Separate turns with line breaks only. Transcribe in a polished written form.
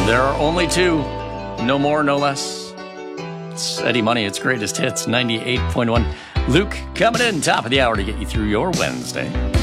There are only two. No more, no less. It's Eddie Money, its greatest hits, 98.1. Luke coming in top of the hour to get you through your Wednesday.